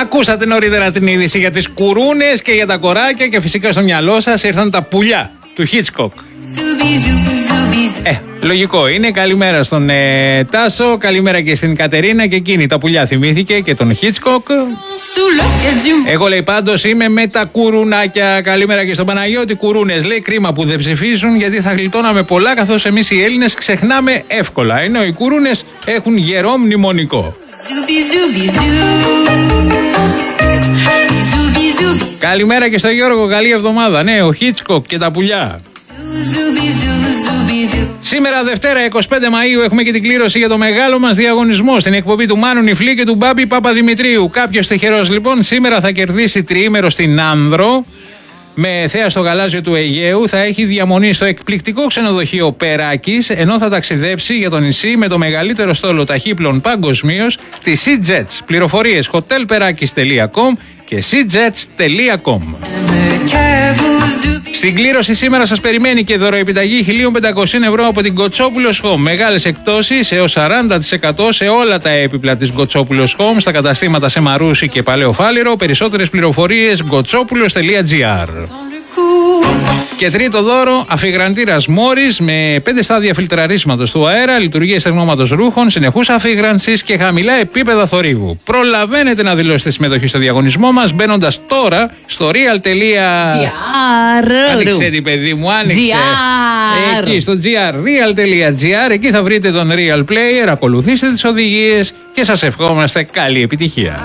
Ακούσατε νωρίτερα την είδηση για τις κουρούνες και για τα κοράκια και φυσικά στο μυαλό σας ήρθαν τα πουλιά του Hitchcock. Λογικό είναι. Καλημέρα στον Τάσο, καλημέρα και στην Κατερίνα και εκείνη τα πουλιά θυμήθηκε και τον Hitchcock. Εγώ λέει πάντως είμαι με τα κουρουνάκια. Καλημέρα και στον Παναγιώτη. Κουρούνες λέει, κρίμα που δεν ψηφίζουν γιατί θα γλιτώναμε πολλά καθώς εμείς οι Έλληνες ξεχνάμε εύκολα, ενώ οι κουρούνες έχουν γερό μνημονικό. Καλημέρα και στο Γιώργο, καλή εβδομάδα. Ναι, ο Hitchcock και τα πουλιά. Σήμερα Δευτέρα 25 Μαΐου έχουμε και την κλήρωση για το μεγάλο μας διαγωνισμό στην εκπομπή του Μάνου Νιφλή και του Μπάμπη Παπαδημητρίου. Κάποιος τυχερός λοιπόν σήμερα θα κερδίσει τριήμερο στην Άνδρο με θέα στο γαλάζιο του Αιγαίου, θα έχει διαμονή στο εκπληκτικό ξενοδοχείο Περάκης, ενώ θα ταξιδέψει για το νησί με το μεγαλύτερο στόλο ταχύπλων παγκοσμίως, τη SeaJets. Πληροφορίες hotelperakis.com και seajets.com. Στην κλήρωση σήμερα σας περιμένει και δωροεπιταγή 1.500 ευρώ από την Γκοτσόπουλος Home. Μεγάλες εκπτώσεις έως 40% σε όλα τα έπιπλα της Γκοτσόπουλος Home στα καταστήματα σε Μαρούσι και Παλαιό Φάληρο. Περισσότερες πληροφορίες γκοτσόπουλος.gr. Και τρίτο δώρο, αφιγραντήρας Μόρις με 5 στάδια φιλτραρίσματος του αέρα, λειτουργία στεγνώματος ρούχων, συνεχούς αφιγράνσης και χαμηλά επίπεδα θορύβου. Προλαβαίνετε να δηλώσετε συμμετοχή στο διαγωνισμό μας μπαίνοντας τώρα στο real.gr. Άνοιξε την παιδί μου, άνοιξε. Εκεί στο real.gr, εκεί θα βρείτε τον Real Player, ακολουθήστε τις οδηγίες και σας ευχόμαστε καλή επιτυχία.